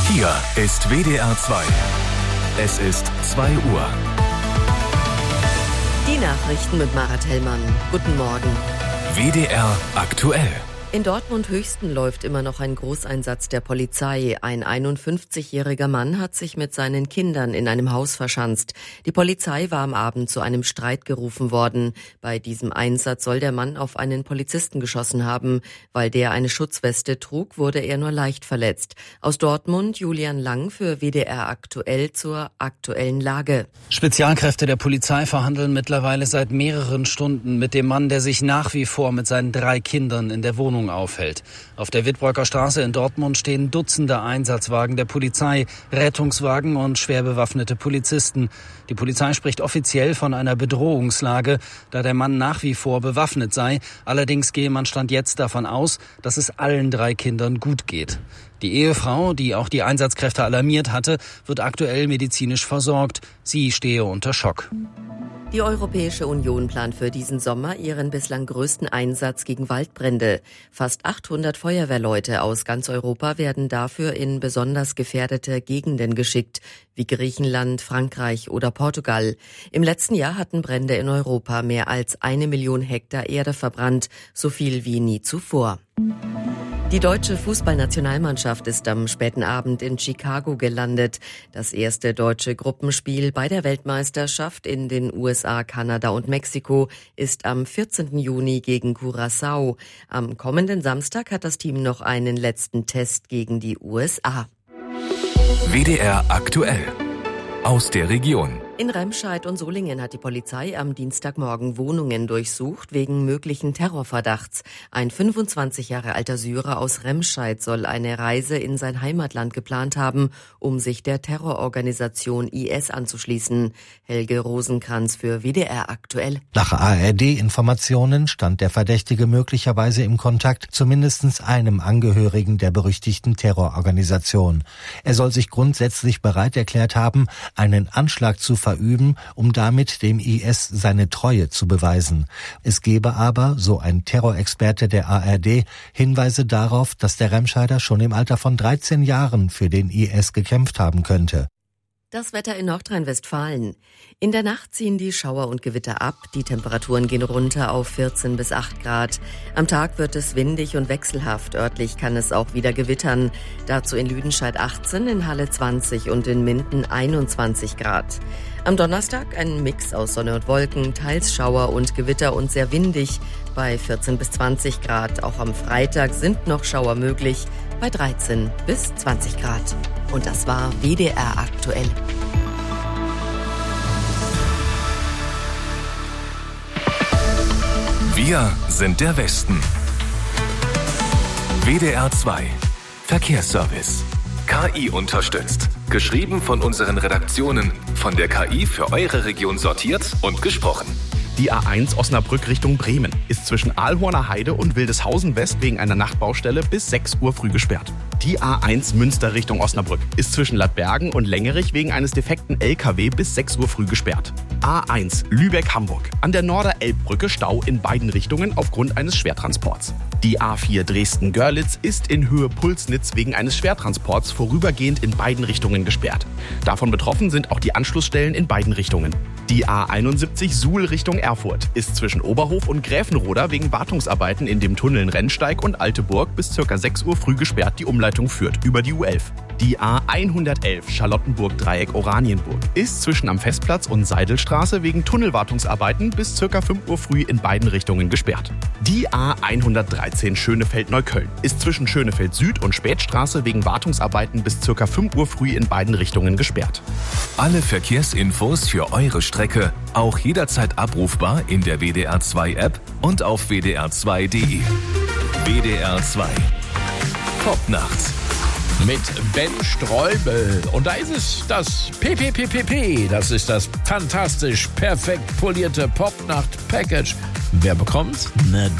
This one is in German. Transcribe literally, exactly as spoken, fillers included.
Hier ist W D R zwei. Es ist zwei Uhr. Die Nachrichten mit Marat Hellmann. Guten Morgen. W D R aktuell. In Dortmund-Höchsten läuft immer noch ein Großeinsatz der Polizei. Ein einundfünfzigjähriger Mann hat sich mit seinen Kindern in einem Haus verschanzt. Die Polizei war am Abend zu einem Streit gerufen worden. Bei diesem Einsatz soll der Mann auf einen Polizisten geschossen haben. Weil der eine Schutzweste trug, wurde er nur leicht verletzt. Aus Dortmund Julian Lang für W D R aktuell zur aktuellen Lage. Spezialkräfte der Polizei verhandeln mittlerweile seit mehreren Stunden mit dem Mann, der sich nach wie vor mit seinen drei Kindern in der Wohnung aufhält. Auf der Wittbroecker Straße in Dortmund stehen Dutzende Einsatzwagen der Polizei, Rettungswagen und schwer bewaffnete Polizisten. Die Polizei spricht offiziell von einer Bedrohungslage, da der Mann nach wie vor bewaffnet sei. Allerdings gehe man Stand jetzt davon aus, dass es allen drei Kindern gut geht. Die Ehefrau, die auch die Einsatzkräfte alarmiert hatte, wird aktuell medizinisch versorgt. Sie stehe unter Schock. Die Europäische Union plant für diesen Sommer ihren bislang größten Einsatz gegen Waldbrände. Fast achthundert Feuerwehrleute aus ganz Europa werden dafür in besonders gefährdete Gegenden geschickt, wie Griechenland, Frankreich oder Portugal. Im letzten Jahr hatten Brände in Europa mehr als eine Million Hektar Erde verbrannt, so viel wie nie zuvor. Die deutsche Fußballnationalmannschaft ist am späten Abend in Chicago gelandet. Das erste deutsche Gruppenspiel bei der Weltmeisterschaft in den U S A, Kanada und Mexiko ist am vierzehnten Juni gegen Curaçao. Am kommenden Samstag hat das Team noch einen letzten Test gegen die U S A. W D R aktuell. Aus der Region. In Remscheid und Solingen hat die Polizei am Dienstagmorgen Wohnungen durchsucht wegen möglichen Terrorverdachts. Ein fünfundzwanzig Jahre alter Syrer aus Remscheid soll eine Reise in sein Heimatland geplant haben, um sich der Terrororganisation I S anzuschließen. Helge Rosenkranz für W D R aktuell. Nach A R D-Informationen stand der Verdächtige möglicherweise im Kontakt zu mindestens einem Angehörigen der berüchtigten Terrororganisation. Er soll sich grundsätzlich bereit erklärt haben, einen Anschlag zu verüben, um damit dem I S seine Treue zu beweisen. Es gebe aber, so ein Terrorexperte der A R D, Hinweise darauf, dass der Remscheider schon im Alter von dreizehn Jahren für den I S gekämpft haben könnte. Das Wetter in Nordrhein-Westfalen. In der Nacht ziehen die Schauer und Gewitter ab. Die Temperaturen gehen runter auf vierzehn bis acht Grad. Am Tag wird es windig und wechselhaft. Örtlich kann es auch wieder gewittern. Dazu in Lüdenscheid achtzehn, in Halle zwanzig und in Minden einundzwanzig Grad. Am Donnerstag ein Mix aus Sonne und Wolken, teils Schauer und Gewitter und sehr windig bei vierzehn bis zwanzig Grad. Auch am Freitag sind noch Schauer möglich bei dreizehn bis zwanzig Grad. Und das war W D R aktuell. Wir sind der Westen. W D R zwei. Verkehrsservice. K I unterstützt. Geschrieben von unseren Redaktionen. Von der K I für eure Region sortiert und gesprochen. Die A eins Osnabrück Richtung Bremen ist zwischen Ahlhorner Heide und Wildeshausen West wegen einer Nachtbaustelle bis sechs Uhr früh gesperrt. Die A eins Münster Richtung Osnabrück ist zwischen Ladbergen und Längerich wegen eines defekten L K W bis sechs Uhr früh gesperrt. A eins Lübeck-Hamburg. An der Norder-Elbbrücke Stau in beiden Richtungen aufgrund eines Schwertransports. Die A vier Dresden-Görlitz ist in Höhe Pulsnitz wegen eines Schwertransports vorübergehend in beiden Richtungen gesperrt. Davon betroffen sind auch die Anschlussstellen in beiden Richtungen. Die A einundsiebzig Suhl Richtung Erfurt ist zwischen Oberhof und Gräfenroda wegen Wartungsarbeiten in dem Tunneln Rennsteig und Alteburg bis ca. sechs Uhr früh gesperrt. Die Umleitung führt über die U elf. Die A hundertelf Charlottenburg-Dreieck Oranienburg ist zwischen am Festplatz und Seidelstraße wegen Tunnelwartungsarbeiten bis ca. fünf Uhr früh in beiden Richtungen gesperrt. Die A hundertdreizehn Schönefeld-Neukölln ist zwischen Schönefeld Süd und Spätstraße wegen Wartungsarbeiten bis ca. fünf Uhr früh in beiden Richtungen gesperrt. Alle Verkehrsinfos für eure Strecke auch jederzeit abrufbar in der W D R zwei App und auf w d r zwei punkt d e. W D R zwei. Top nachts. Mit Ben Streubel. Und da ist es, das P P P P P. Das ist das fantastisch perfekt polierte Popnacht-Package. Wer bekommt's? Na